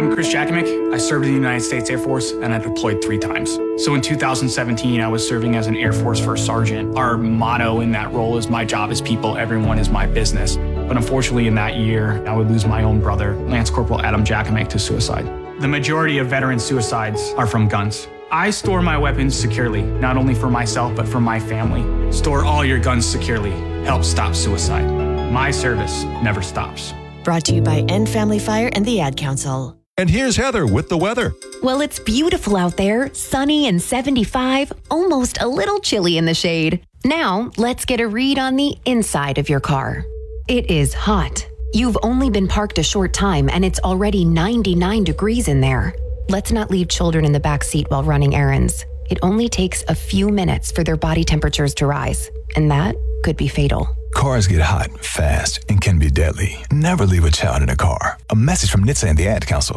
I'm Chris Jakomick. I served in the United States Air Force and I deployed 3 times. So in 2017, I was serving as an Air Force First Sergeant. Our motto in that role is my job is people, everyone is my business. But unfortunately in that year, I would lose my own brother, Lance Corporal Adam Jakomick, to suicide. The majority of veteran suicides are from guns. I store my weapons securely, not only for myself, but for my family. Store all your guns securely. Help stop suicide. My service never stops. Brought to you by End Family Fire and the Ad Council. And here's Heather with the weather. Well, it's beautiful out there, sunny and 75, almost a little chilly in the shade. Now, let's get a read on the inside of your car. It is hot. You've only been parked a short time and it's already 99 degrees in there. Let's not leave children in the back seat while running errands. It only takes a few minutes for their body temperatures to rise, and that could be fatal. Cars get hot, fast, and can be deadly. Never leave a child in a car. A message from NHTSA and the Ad Council.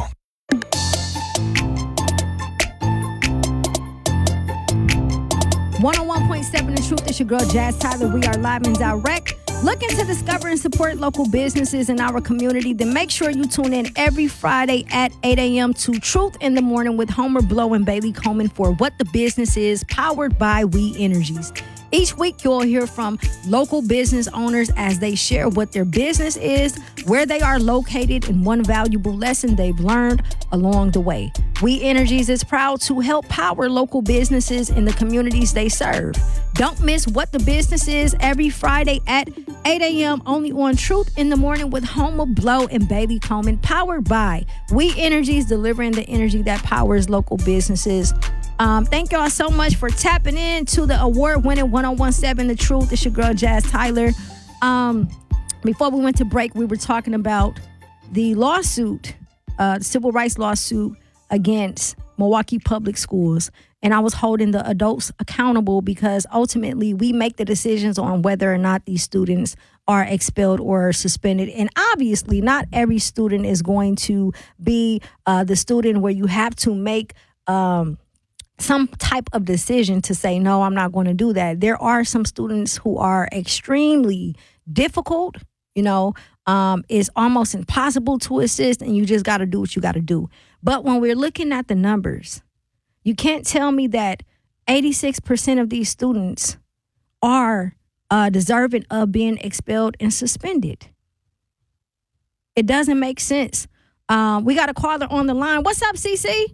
101.7 The Truth. It's your girl, Jazz Tyler. We are live and direct. Looking to discover and support local businesses in our community? Then make sure you tune in every Friday at 8 a.m. to Truth in the Morning with Homer Blow and Bailey Coleman for What the Business Is, powered by We Energies. Each week, you'll hear from local business owners as they share what their business is, where they are located, and one valuable lesson they've learned along the way. We Energies is proud to help power local businesses in the communities they serve. Don't miss What the Business Is every Friday at 8 a.m. only on Truth in the Morning with Homer Blow and Bailey Coleman, powered by We Energies, delivering the energy that powers local businesses. Thank y'all so much for tapping in to the award-winning 101.7 The Truth. It's your girl, Jazz Tyler. Before we went to break, we were talking about the lawsuit, the civil rights lawsuit against Milwaukee Public Schools. And I was holding the adults accountable because ultimately we make the decisions on whether or not these students are expelled or suspended. And obviously not every student is going to be the student where you have to make some type of decision to say, no, I'm not going to do that. There are some students who are extremely difficult, it's almost impossible to assist, and you just got to do what you got to do. But when we're looking at the numbers, you can't tell me that 86% of these students are deserving of being expelled and suspended. It doesn't make sense. We got a caller on the line. What's up, CC?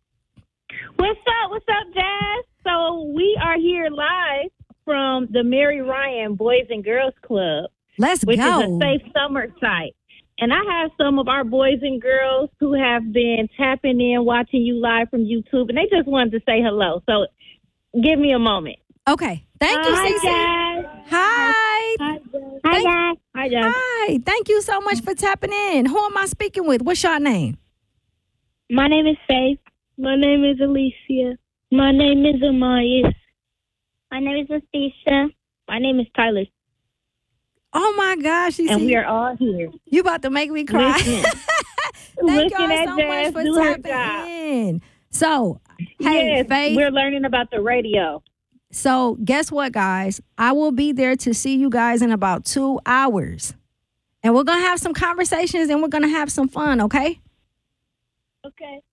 What's up, Jazz? So we are here live from the Mary Ryan Boys and Girls Club. Let's which go. Which is a safe summer site. And I have some of our boys and girls who have been tapping in, watching you live from YouTube, and they just wanted to say hello. So give me a moment. Okay. Thank you, CC. Jazz. Hi. Hi, Jazz. Hi, Jazz. Hi. Thank you so much for tapping in. Who am I speaking with? What's your name? My name is Faith. My name is Alicia. My name is Amayas. My name is Atisha. My name is Tyler. Oh, my gosh. And we are all here. You about to make me cry. Thank y'all so much for tapping in. So, hey, yes, Faith. We're learning about the radio. So, guess what, guys? I will be there to see you guys in about 2 hours. And we're going to have some conversations and we're going to have some fun, okay? Okay.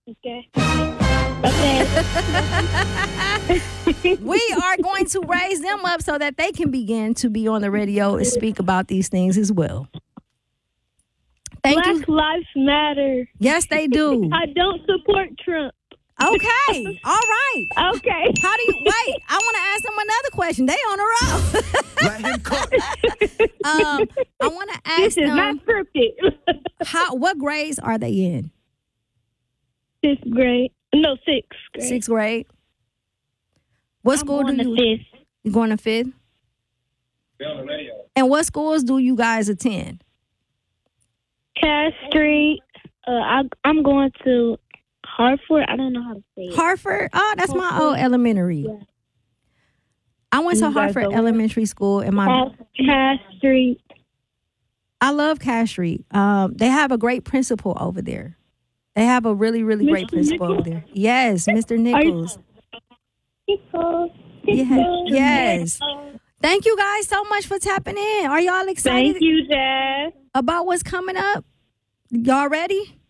We are going to raise them up so that they can begin to be on the radio and speak about these things as well. Thank you. Black lives matter. Yes, they do. I don't support Trump. Okay. All right. Okay. How do you wait? I want to ask them another question. They on a roll. Let him cook. I want to ask This is not them scripted. what grades are they in? 6th grade. No, 6th grade. 6th grade. What school do you? 5th. You going to 5th? And what schools do you guys attend? Cass Street. I'm going to Hartford. I don't know how to say it. Hartford? Oh, that's my old elementary. Yeah. I went to You guys Hartford go Elementary School. Cass Street. I love Cass Street. They have a great principal over there. They have a really, really great Mr. principal Nichols? over there. Yes, Mr. Nichols. Yes. Thank you guys so much for tapping in. Are y'all excited Thank you, Jazz. about what's coming up? Y'all ready?